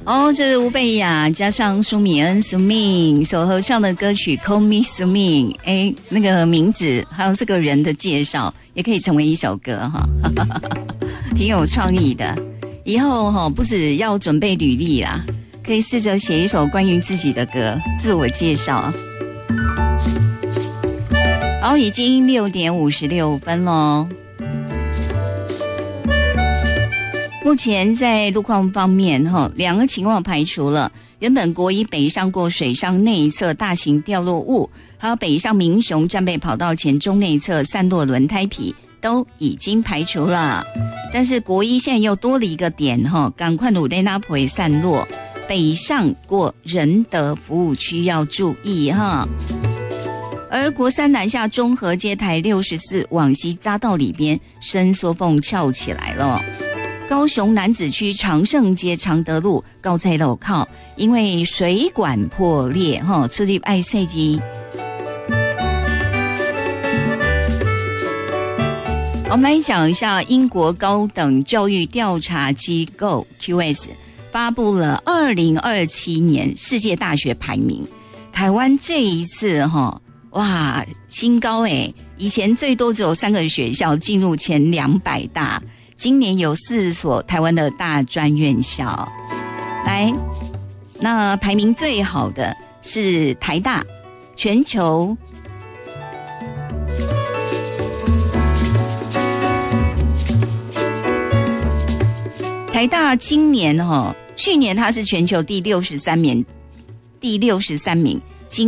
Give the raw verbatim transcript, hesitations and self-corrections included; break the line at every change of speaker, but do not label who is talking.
哦，这是吴蓓雅加上舒米恩苏敏所合唱的歌曲《Call Me 苏敏》，哎，那个名字还有这个人的介绍，也可以成为一首歌哈，挺有创意的。以后哈，不只要准备履历啦，可以试着写一首关于自己的歌，自我介绍。好，已经六点五十六分咯。目前在路况方面，哈，两个情况排除了。原本国一北上过水上内侧大型掉落物，还有北上民雄战备跑道前中内侧散落轮胎皮，都已经排除了。但是国一现在又多了一个点，哈，赶快努力拉回散落，北上过仁德服务区要注意哈。而国三南下中和街台六十四往西匝道里边伸缩缝翘起来了。高雄楠梓区长盛街常德路高在路口，因为水管破裂，哈，出入爱塞机。我们来讲一下英国高等教育调查机构 Q S 发布了二零二七年世界大学排名，台湾这一次哈，哇，新高诶，以前最多只有三个学校进入前两百大。今年有四所台湾的大专院校，来，那排名最好的是台大，全球台大今年哈、哦，去年它是全球第六十三名，第六十三名，